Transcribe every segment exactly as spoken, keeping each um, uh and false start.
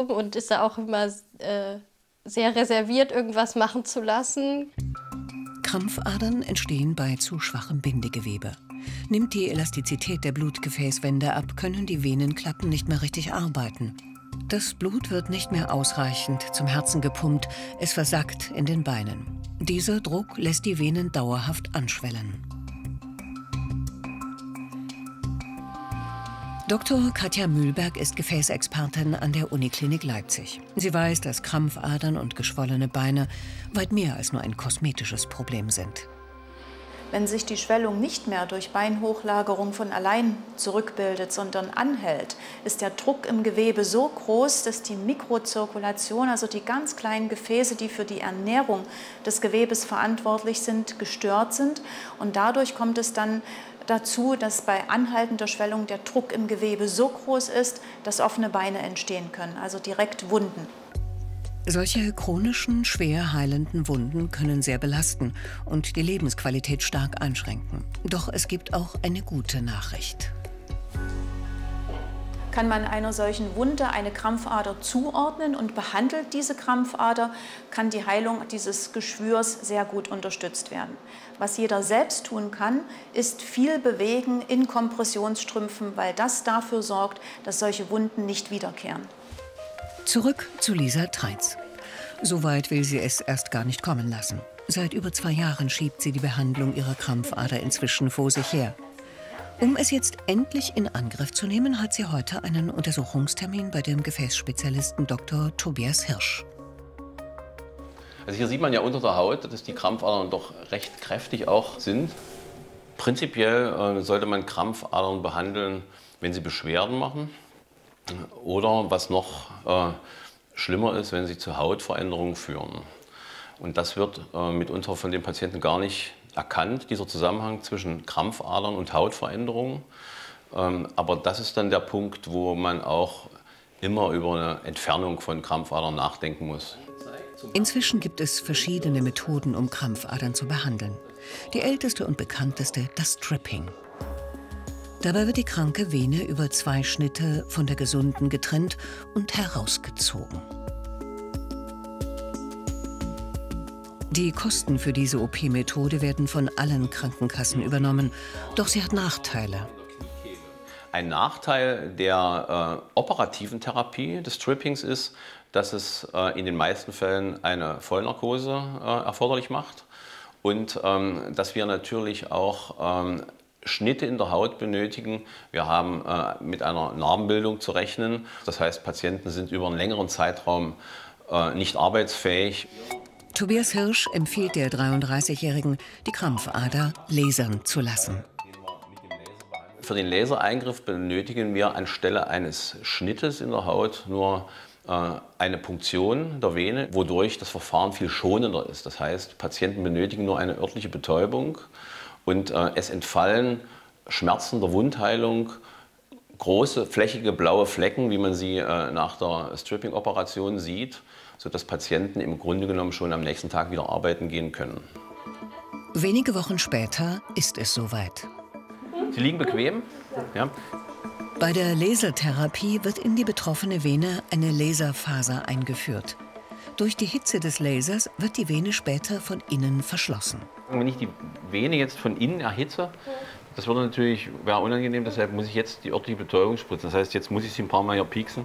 und ist da auch immer äh, sehr reserviert, irgendwas machen zu lassen. Krampfadern entstehen bei zu schwachem Bindegewebe. Nimmt die Elastizität der Blutgefäßwände ab, können die Venenklappen nicht mehr richtig arbeiten. Das Blut wird nicht mehr ausreichend zum Herzen gepumpt, es versackt in den Beinen. Dieser Druck lässt die Venen dauerhaft anschwellen. Doktor Katja Mühlberg ist Gefäßexpertin an der Uniklinik Leipzig. Sie weiß, dass Krampfadern und geschwollene Beine weit mehr als nur ein kosmetisches Problem sind. Wenn sich die Schwellung nicht mehr durch Beinhochlagerung von allein zurückbildet, sondern anhält, ist der Druck im Gewebe so groß, dass die Mikrozirkulation, also die ganz kleinen Gefäße, die für die Ernährung des Gewebes verantwortlich sind, gestört sind. Und dadurch kommt es dann dazu, dass bei anhaltender Schwellung der Druck im Gewebe so groß ist, dass offene Beine entstehen können, also direkt Wunden. Solche chronischen, schwer heilenden Wunden können sehr belasten und die Lebensqualität stark einschränken. Doch es gibt auch eine gute Nachricht. Kann man einer solchen Wunde eine Krampfader zuordnen und behandelt diese Krampfader, kann die Heilung dieses Geschwürs sehr gut unterstützt werden. Was jeder selbst tun kann, ist viel bewegen in Kompressionsstrümpfen, weil das dafür sorgt, dass solche Wunden nicht wiederkehren. Zurück zu Lisa Treitz. So weit will sie es erst gar nicht kommen lassen. Seit über zwei Jahren schiebt sie die Behandlung ihrer Krampfader inzwischen vor sich her. Um es jetzt endlich in Angriff zu nehmen, hat sie heute einen Untersuchungstermin bei dem Gefäßspezialisten Doktor Tobias Hirsch. Also hier sieht man ja unter der Haut, dass die Krampfadern doch recht kräftig auch sind. Prinzipiell äh, sollte man Krampfadern behandeln, wenn sie Beschwerden machen. Oder was noch äh, schlimmer ist, wenn sie zu Hautveränderungen führen. Und das wird äh, mitunter von den Patienten gar nicht erkannt, dieser Zusammenhang zwischen Krampfadern und Hautveränderungen. Ähm, aber das ist dann der Punkt, wo man auch immer über eine Entfernung von Krampfadern nachdenken muss. Inzwischen gibt es verschiedene Methoden, um Krampfadern zu behandeln. Die älteste und bekannteste, das Stripping. Dabei wird die kranke Vene über zwei Schnitte von der gesunden getrennt und herausgezogen. Die Kosten für diese O P-Methode werden von allen Krankenkassen übernommen, doch sie hat Nachteile. Ein Nachteil der äh, operativen Therapie des Strippings ist, dass es äh, in den meisten Fällen eine Vollnarkose äh, erforderlich macht und ähm, dass wir natürlich auch ähm, Schnitte in der Haut benötigen. Wir haben äh, mit einer Narbenbildung zu rechnen. Das heißt, Patienten sind über einen längeren Zeitraum äh, nicht arbeitsfähig. Tobias Hirsch empfiehlt der dreiunddreißigjährigen, die Krampfader lasern zu lassen. Für den Lasereingriff benötigen wir anstelle eines Schnittes in der Haut nur äh, eine Punktion der Vene, wodurch das Verfahren viel schonender ist. Das heißt, Patienten benötigen nur eine örtliche Betäubung und äh, es entfallen Schmerzen der Wundheilung, große flächige blaue Flecken, wie man sie äh, nach der Stripping-Operation sieht, sodass Patienten im Grunde genommen schon am nächsten Tag wieder arbeiten gehen können. Wenige Wochen später ist es soweit. Sie liegen bequem. Ja. Bei der Lasertherapie wird in die betroffene Vene eine Laserfaser eingeführt. Durch die Hitze des Lasers wird die Vene später von innen verschlossen. Wenn ich die Vene jetzt von innen erhitze, das würde natürlich, wäre unangenehm, deshalb muss ich jetzt die örtliche Betäubung spritzen. Das heißt, jetzt muss ich sie ein paar Mal hier pieksen.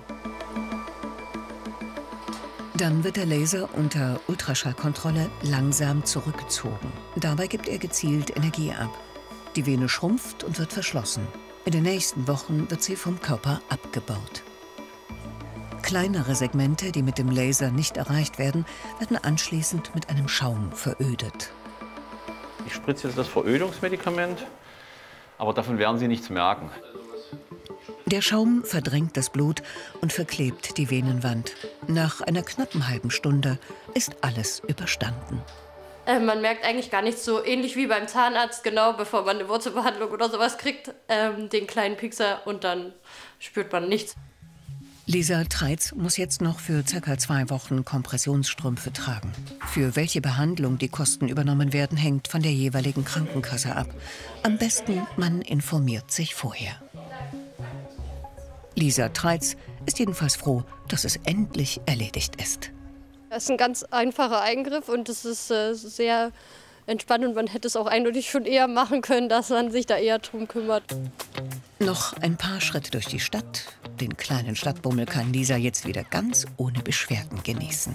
Dann wird der Laser unter Ultraschallkontrolle langsam zurückgezogen. Dabei gibt er gezielt Energie ab. Die Vene schrumpft und wird verschlossen. In den nächsten Wochen wird sie vom Körper abgebaut. Kleinere Segmente, die mit dem Laser nicht erreicht werden, werden anschließend mit einem Schaum verödet. Ich spritze jetzt das Verödungsmedikament, aber davon werden Sie nichts merken. Der Schaum verdrängt das Blut und verklebt die Venenwand. Nach einer knappen halben Stunde ist alles überstanden. Äh, man merkt eigentlich gar nichts, so ähnlich wie beim Zahnarzt, genau bevor man eine Wurzelbehandlung oder sowas kriegt, ähm, den kleinen Piekser und dann spürt man nichts. Lisa Treitz muss jetzt noch für circa zwei Wochen Kompressionsstrümpfe tragen. Für welche Behandlung die Kosten übernommen werden, hängt von der jeweiligen Krankenkasse ab. Am besten, man informiert sich vorher. Lisa Treitz ist jedenfalls froh, dass es endlich erledigt ist. Das ist ein ganz einfacher Eingriff und es ist äh, sehr entspannt und man hätte es auch eindeutig schon eher machen können, dass man sich da eher drum kümmert. Noch ein paar Schritte durch die Stadt. Den kleinen Stadtbummel kann Lisa jetzt wieder ganz ohne Beschwerden genießen.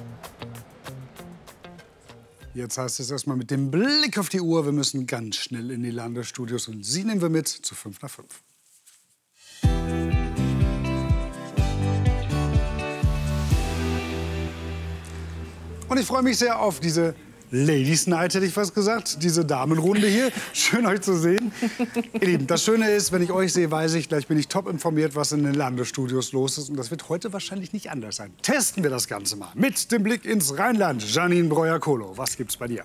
Jetzt heißt es erstmal mit dem Blick auf die Uhr, wir müssen ganz schnell in die Landesstudios und Sie nehmen wir mit zu fünf nach fünf. Und ich freue mich sehr auf diese Ladies Night, hätte ich fast gesagt, diese Damenrunde hier. Schön, euch zu sehen. Ihr Lieben, das Schöne ist, wenn ich euch sehe, weiß ich, gleich bin ich top informiert, was in den Landesstudios los ist. Und das wird heute wahrscheinlich nicht anders sein. Testen wir das Ganze mal mit dem Blick ins Rheinland. Janine Breuer-Kohlo, was gibt's bei dir?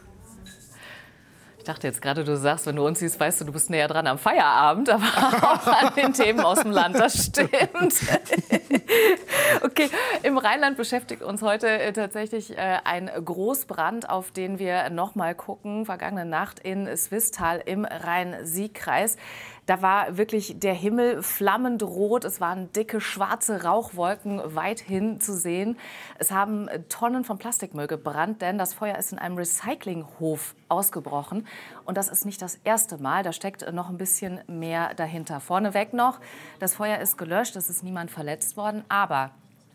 Ich dachte jetzt gerade, du sagst, wenn du uns siehst, weißt du, du bist näher dran am Feierabend, aber auch an den Themen aus dem Land, das stimmt. Okay, im Rheinland beschäftigt uns heute tatsächlich ein Großbrand, auf den wir noch mal gucken. Vergangene Nacht in Swisttal im Rhein-Sieg-Kreis. Da war wirklich der Himmel flammend rot. Es waren dicke, schwarze Rauchwolken weithin zu sehen. Es haben Tonnen von Plastikmüll gebrannt, denn das Feuer ist in einem Recyclinghof ausgebrochen. Und das ist nicht das erste Mal. Da steckt noch ein bisschen mehr dahinter. Vorneweg noch, das Feuer ist gelöscht, es ist niemand verletzt worden. Aber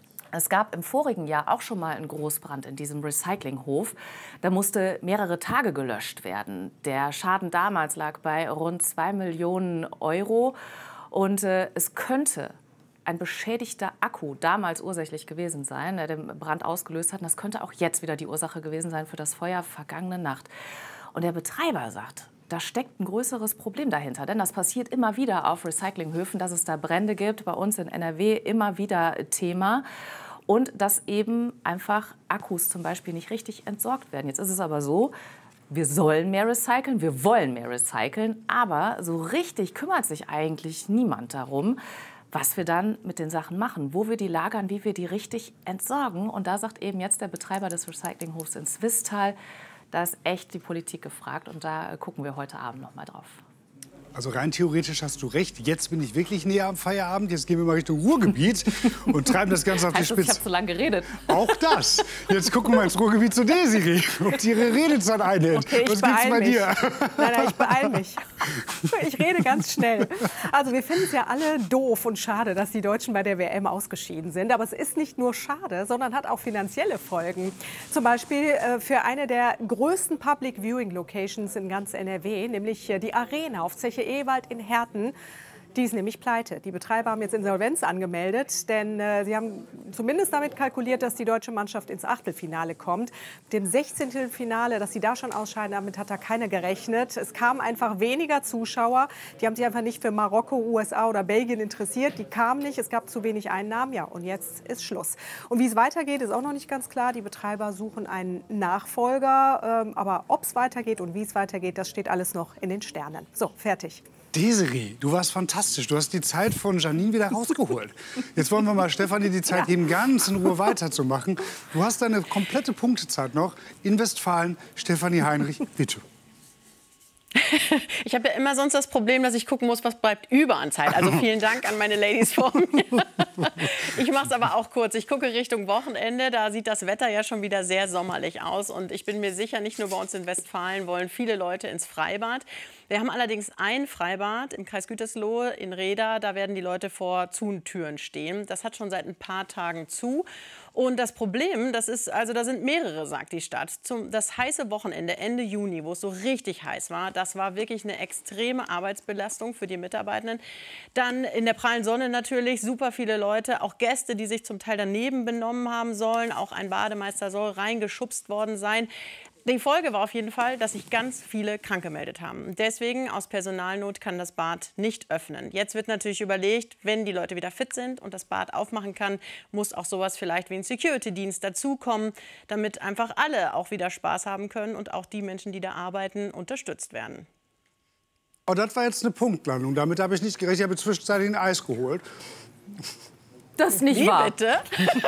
es gab im vorigen Jahr auch schon mal einen Großbrand in diesem Recyclinghof. Da musste mehrere Tage gelöscht werden. Der Schaden damals lag bei rund zwei Millionen Euro. Und äh, es könnte ein beschädigter Akku damals ursächlich gewesen sein, der den Brand ausgelöst hat. Und das könnte auch jetzt wieder die Ursache gewesen sein für das Feuer vergangene Nacht. Und der Betreiber sagt, da steckt ein größeres Problem dahinter. Denn das passiert immer wieder auf Recyclinghöfen, dass es da Brände gibt. Bei uns in N R W immer wieder Thema. Und dass eben einfach Akkus zum Beispiel nicht richtig entsorgt werden. Jetzt ist es aber so, wir sollen mehr recyceln, wir wollen mehr recyceln. Aber so richtig kümmert sich eigentlich niemand darum, was wir dann mit den Sachen machen, wo wir die lagern, wie wir die richtig entsorgen. Und da sagt eben jetzt der Betreiber des Recyclinghofs in Swisttal, da ist echt die Politik gefragt und da gucken wir heute Abend noch mal drauf. Also rein theoretisch hast du recht. Jetzt bin ich wirklich näher am Feierabend. Jetzt gehen wir mal Richtung Ruhrgebiet und treiben das Ganze auf die heißt Spitze. Das, ich habe zu lange geredet. Auch das. Jetzt gucken wir ins Ruhrgebiet zu Desiree, ob die ihre Redezeit einhält. Okay, ich Was gibt's bei mich. dir? Nein, nein, ich beeile mich. Ich rede ganz schnell. Also wir finden es ja alle doof und schade, dass die Deutschen bei der W M ausgeschieden sind. Aber es ist nicht nur schade, sondern hat auch finanzielle Folgen. Zum Beispiel äh, für eine der größten Public Viewing Locations in ganz N R W, nämlich äh, die Arena auf Zeche Ewald in Herten. Die ist nämlich pleite. Die Betreiber haben jetzt Insolvenz angemeldet, denn äh, sie haben zumindest damit kalkuliert, dass die deutsche Mannschaft ins Achtelfinale kommt. Dem sechzehnten Finale, dass sie da schon ausscheiden, damit hat da keiner gerechnet. Es kamen einfach weniger Zuschauer. Die haben sich einfach nicht für Marokko, U S A oder Belgien interessiert. Die kamen nicht, es gab zu wenig Einnahmen. Ja, und jetzt ist Schluss. Und wie es weitergeht, ist auch noch nicht ganz klar. Die Betreiber suchen einen Nachfolger. Ähm, aber ob es weitergeht und wie es weitergeht, das steht alles noch in den Sternen. So, fertig. Desiree, du warst fantastisch. Du hast die Zeit von Janine wieder rausgeholt. Jetzt wollen wir mal Stefanie die Zeit geben, ganz in Ruhe weiterzumachen. Du hast deine komplette Punktezeit noch in Westfalen. Stefanie Heinrich, bitte. Ich habe ja immer sonst das Problem, dass ich gucken muss, was bleibt über an Zeit. Also vielen Dank an meine Ladies vor mir. Ich mache es aber auch kurz. Ich gucke Richtung Wochenende. Da sieht das Wetter ja schon wieder sehr sommerlich aus. Und ich bin mir sicher, nicht nur bei uns in Westfalen wollen viele Leute ins Freibad. Wir haben allerdings ein Freibad im Kreis Gütersloh in Reda. Da werden die Leute vor Zutüren stehen. Das hat schon seit ein paar Tagen zu. Und das Problem, das ist, also da sind mehrere, sagt die Stadt. Zum, das heiße Wochenende Ende Juni, wo es so richtig heiß war, das war wirklich eine extreme Arbeitsbelastung für die Mitarbeitenden. Dann in der prallen Sonne natürlich super viele Leute, auch Gäste, die sich zum Teil daneben benommen haben sollen. Auch ein Bademeister soll reingeschubst worden sein. Die Folge war auf jeden Fall, dass sich ganz viele krank gemeldet haben. Deswegen, aus Personalnot, kann das Bad nicht öffnen. Jetzt wird natürlich überlegt, wenn die Leute wieder fit sind und das Bad aufmachen kann, muss auch sowas vielleicht wie ein Security-Dienst dazukommen, damit einfach alle auch wieder Spaß haben können und auch die Menschen, die da arbeiten, unterstützt werden. Oh, das war jetzt eine Punktlandung. Damit habe ich nicht gerechnet. Ich habe zwischenzeitlich ein Eis geholt. Das ist nicht Wie wahr. bitte?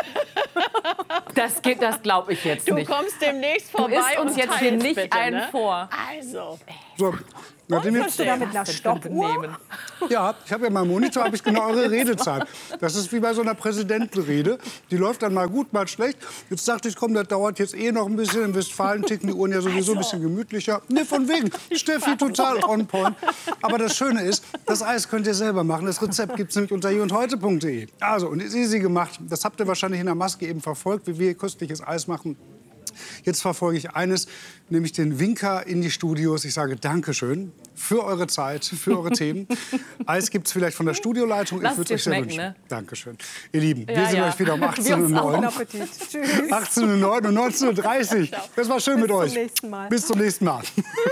Das, geht- das glaube ich jetzt Du nicht. kommst demnächst Du vorbei isst uns und jetzt hier teilst nicht bitte, einen ne? vor. Also, So, Nachdem ich- Bist du da mit einer Stoppuhr? Ja, ich habe ja meinen Monitor, habe ich genau eure Redezeit. Das ist wie bei so einer Präsidentenrede. Die läuft dann mal gut, mal schlecht. Jetzt dachte ich, komm, das dauert jetzt eh noch ein bisschen. In Westfalen ticken die Uhren ja sowieso ein bisschen gemütlicher. Nee, von wegen. Steffi total on point. Aber das Schöne ist, das Eis könnt ihr selber machen. Das Rezept gibt es nämlich unter je und heute punkt de. Also, und ist easy gemacht. Das habt ihr wahrscheinlich in der Maske eben verfolgt, wie wir köstliches Eis machen. Jetzt verfolge ich eines, nämlich den Winker in die Studios. Ich sage Dankeschön für eure Zeit, für eure Themen. Eis gibt es vielleicht von der Studioleitung. Lass Ich würde dir euch sehr schmecken, wünschen. ne? Dankeschön. Ihr Lieben, wir Ja, sehen ja. euch wieder um Wir achtzehn Uhr uns auch. neun. Guten Appetit. Tschüss. achtzehn Uhr neun und neunzehn Uhr dreißig. Das war schön Bis mit zum euch. nächsten Mal. Bis zum nächsten Mal.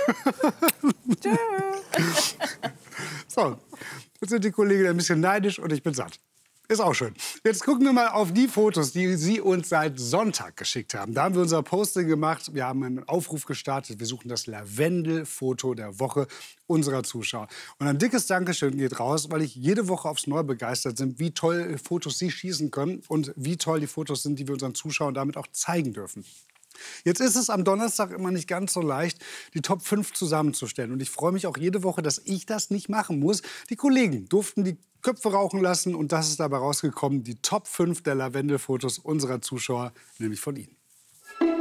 Tschüss. So, jetzt sind die Kollegen ein bisschen neidisch und ich bin satt. Ist auch schön. Jetzt gucken wir mal auf die Fotos, die Sie uns seit Sonntag geschickt haben. Da haben wir unser Posting gemacht. Wir haben einen Aufruf gestartet. Wir suchen das Lavendel-Foto der Woche unserer Zuschauer. Und ein dickes Dankeschön geht raus, weil ich jede Woche aufs Neue begeistert bin, wie toll Fotos Sie schießen können und wie toll die Fotos sind, die wir unseren Zuschauern damit auch zeigen dürfen. Jetzt ist es am Donnerstag immer nicht ganz so leicht, die Top fünf zusammenzustellen. Und ich freue mich auch jede Woche, dass ich das nicht machen muss. Die Kollegen durften die Köpfe rauchen lassen und das ist dabei rausgekommen, die Top fünf der Lavendel-Fotos unserer Zuschauer, nämlich von Ihnen.